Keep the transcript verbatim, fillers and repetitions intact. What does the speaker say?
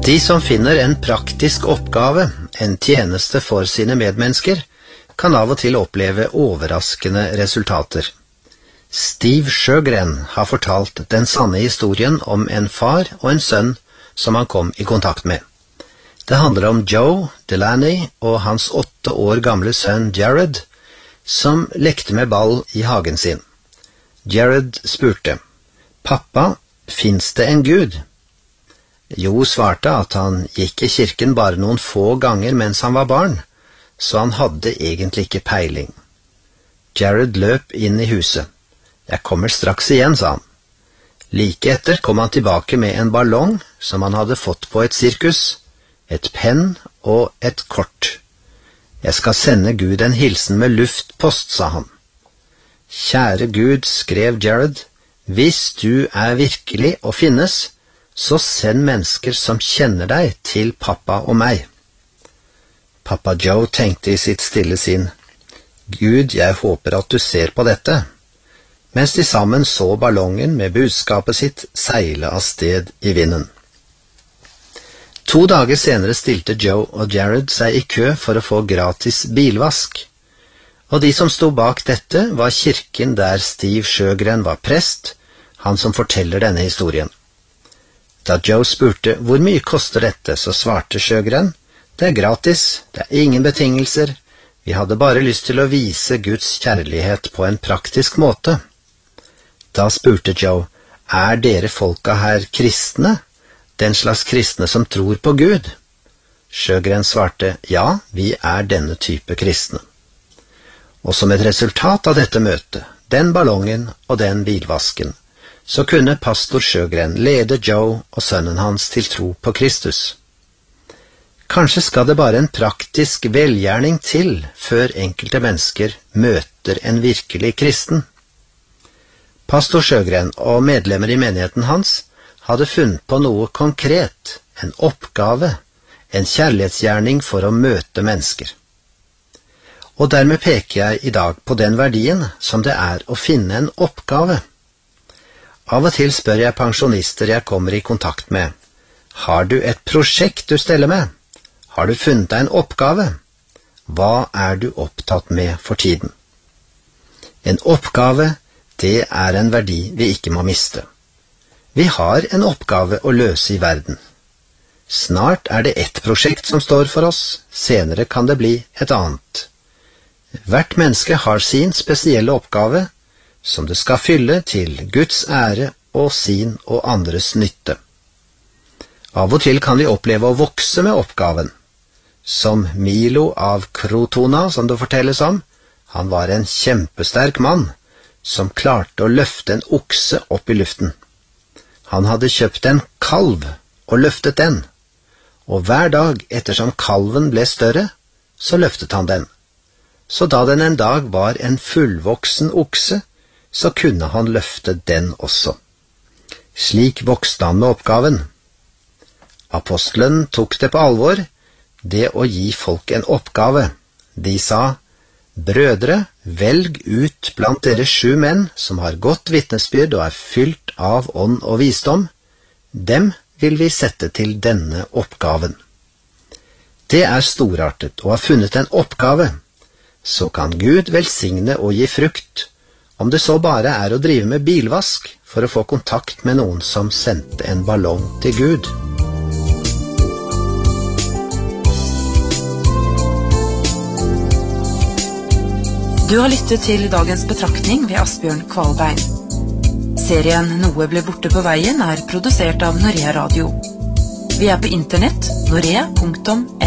De som finner en praktisk oppgave, en tjeneste for sine medmennesker, kan av og til oppleve overraskende resultater. Steve Sjögren har fortalt den sanne historien om en far og en sønn som han kom i kontakt med. Det handler om Joe Delaney og hans åtte år gamle sønn Jared, som lekte med ball i hagen sin. Jared spurte, «Pappa, finnes det en Gud?» Jo svarte at han gikk i kirken bare noen få ganger mens han var barn, så han hadde egentlig ikke peiling. Jared løp inn i huset. «Jeg kommer straks igjen», sa han. Like etter kom han tilbake med en ballong som han hadde fått på et sirkus, et penn og et kort. «Jeg skal sende Gud en hilsen med luftpost», sa han. «Kjære Gud», skrev Jared, «hvis du er virkelig og finnes, så send mennesker som kjenner deg til pappa og meg.» Pappa Joe tenkte i sitt stille sinn, «Gud, jeg håper at du ser på dette», mens de sammen så ballongen med budskapet sitt seile av sted i vinden. To dager senere stilte Joe og Jared seg i kø for å få gratis bilvask, og de som sto bak dette var kirken der Steve Sjögren var prest, han som forteller denne historien. Da Joe spurte hvor mye koster dette, så svarte Sjögren, «Det er gratis, det er ingen betingelser, vi hadde bare lyst til å vise Guds kjærlighet på en praktisk måte.» Da spurte Joe, «Er dere folka her kristne, den slags kristne som tror på Gud?» Sjögren svarte, «Ja, vi er denne type kristne.» Og som et resultat av dette møtet, den ballongen og den bilvasken, så kunne pastor Sjögren lede Joe og sønnen hans til tro på Kristus. Kanskje skal det bare en praktisk velgjerning til før enkelte mennesker møter en virkelig kristen. Pastor Sjögren og medlemmer i menigheten hans hadde funnet på noe konkret, en oppgave, en kjærlighetsgjerning for å møte mennesker. Og dermed peker jeg i dag på den verdien som det er å finne en oppgave. Av og til spør jeg pensjonister jeg kommer i kontakt med, «Har du et prosjekt du steller med? Har du funnet deg en oppgave? Hva er du opptatt med for tiden?» En oppgave, det er en verdi vi ikke må miste. Vi har en oppgave å løse i verden. Snart er det ett prosjekt som står for oss, senere kan det bli et annet. Hvert menneske har sin spesielle oppgave, som det skal fylle til Guds ære og sin og andres nytte. Av og til kan vi oppleve å vokse med oppgaven. Som Milo av Krotona, som det fortelles om, han var en kjempesterk mann, som klarte å løfte en okse opp i luften. Han hadde kjøpt en kalv og løftet den, og hver dag ettersom kalven ble større, så løftet han den. Så da den en dag var en fullvoksen okse, så kunne han løfte den også. Slik vokste han med oppgaven. Apostelen tok det på alvor, det å gi folk en oppgave. De sa, «Brødre, velg ut blant dere sju menn som har godt vitnesbyrd og er fylt av ånd og visdom. Dem vil vi sette til denne oppgaven.» Det er storartet å ha funnet en oppgave. Så kan Gud velsigne og gi frukt, om det så bare er å drive med bilvask for å få kontakt med noen som sendte en ballong til Gud. Du har lyttet til dagens betraktning ved Asbjørn Kvalbein. Serien Noe ble borte på veien er produsert av Norea Radio. Vi er på internett, norea punktum